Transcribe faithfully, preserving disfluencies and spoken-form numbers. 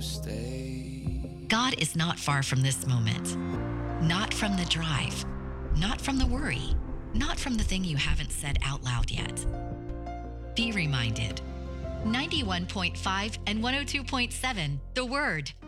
to stay. God is not far from this moment, not from the drive, not from the worry, not from the thing you haven't said out loud yet. Be reminded. ninety-one point five and one oh two point seven, The Word.